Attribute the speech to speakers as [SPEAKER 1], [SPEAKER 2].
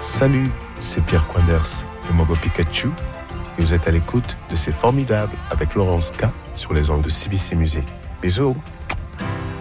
[SPEAKER 1] Salut, c'est Pierre Quanders, le Mogo Pikachu, et vous êtes à l'écoute de C'est Formidable avec Laurence K sur les ondes de CBC Music. Bisous.